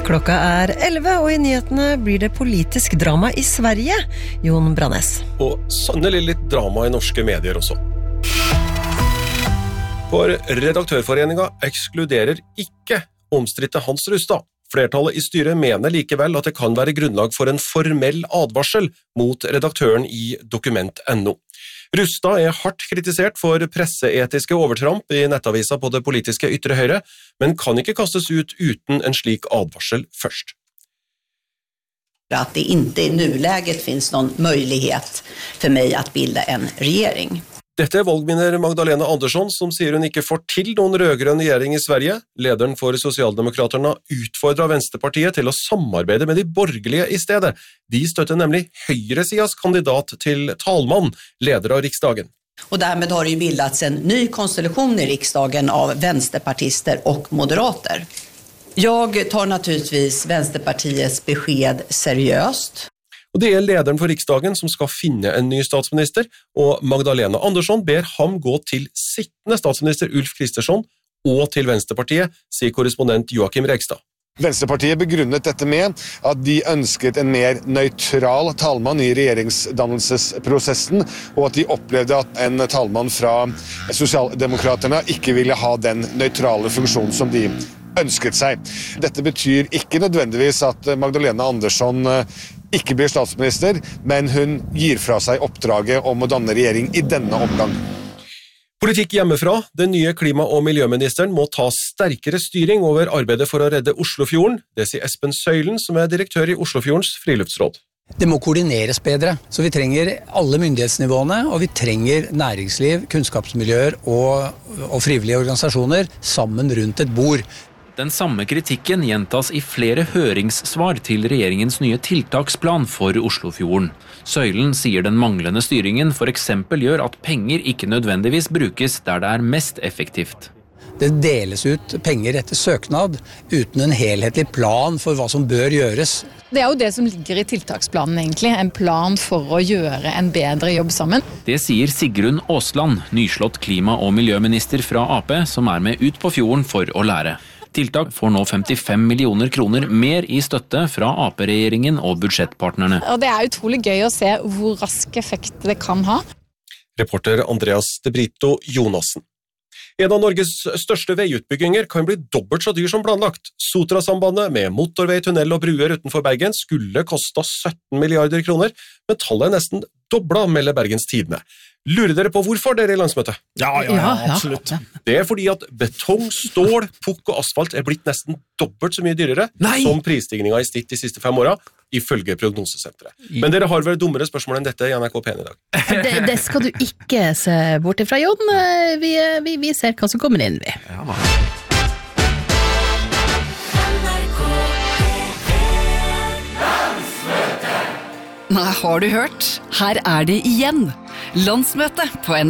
Klokka 11, og I nyhetene blir det politisk drama I Sverige, Jon Brannes. Og sannelig litt drama I norske medier også. For Redaktørforeningen ekskluderer ikke omstridte Hans Rustad. Flertallet I styret mener likevel at det kan være grunnlag for en formell advarsel mot redaktøren I Dokument.no. Rustad hardt kritisert for presseetiske overtramp I nettavisa på det politiske ytre høyre, men kan ikke kastes ut uten en slik advarsel først. Att det inte I nuläget finns någon möjlighet för mig att bilda en regering. Dette valgvinner Magdalena Andersson, som sier hun ikke får til noen rødgrønn regjering I Sverige. Lederen for Socialdemokraterna utfordrer Vänsterpartiet til å samarbeide med de borgerlige I stedet. De støtter nemlig høyresidas kandidat til talmann, leder av riksdagen. Och därmed har det ju bildats en ny konstellation I riksdagen av vänsterpartister och moderater. Jag tar naturligtvis Vänsterpartiets besked seriöst. Og det lederen for riksdagen som skal finne en ny statsminister, og Magdalena Andersson ber ham gå til sittende statsminister Ulf Kristersson og til Vänsterpartiet, sier korrespondent Joakim Regstad. Vänsterpartiet begrunnet dette med at de ønsket en mer nøytral talmann I regjeringsdannelsesprosessen, og at de opplevde at en talmann fra Socialdemokraterna ikke ville ha den nøytrale funksjonen som de ønsket seg. Dette betyr ikke nødvendigvis at Magdalena Andersson ikke blir statsminister, men hun gir fra seg oppdraget om å danne regjering I denne omgang. Politikk hjemmefra. Den nye klima- og miljøministeren må ta sterkere styring over arbeidet for å redde Oslofjorden. Det sier Espen Søylen, som direktør I Oslofjordens friluftsråd. Det må koordineres bedre, så vi trenger alle myndighetsnivåene, og vi trenger næringsliv, kunnskapsmiljøer og frivillige organisasjoner sammen rundt et bord. Den samme kritikken gjentas I flere høringssvar til regjeringens nye tiltaksplan for Oslofjorden. Søylen sier den manglende styringen for eksempel gjør at penger ikke nødvendigvis brukes der det mest effektivt. Det deles ut penger etter søknad uten en helhetlig plan for hva som bør gjøres. Det jo det som ligger I tiltaksplanen egentlig, en plan for å gjøre en bedre jobb sammen. Det sier Sigrun Aasland, nyslått klima- og miljøminister fra AP, som med ut på fjorden for å lære. Tiltak får nå 55 millioner kroner mer I støtte fra AP-regjeringen og budsjettpartnerne. Og det utrolig gøy å se hvor rask effekt det kan ha. Reporter Andreas De Brito Jonassen. En av Norges største veiutbygginger kan bli dobbelt så dyr som planlagt. Sotrasambandet med motorvei, tunnel og bruer utenfor Bergen skulle kosta 17 milliarder kroner, men tallet nesten doblet, melder Bergens Tidende. Lurer dere på hvorfor dere I landsmøtet? Ja, absolutt. Det fordi at betong, stål, pukk og asfalt blitt nesten dobbelt så mye dyrere som prisstigningen I snitt de siste 5 årene, ifølge prognosesenteret. Men dere har vel dummere spørsmål enn dette I NRK P1 I dag? Det skal du ikke se bort ifra, Jon. Vi ser hva som kommer inn, vi. Ja, da. Nei, har du hørt? Her det igjen. Landsmøte på NRK.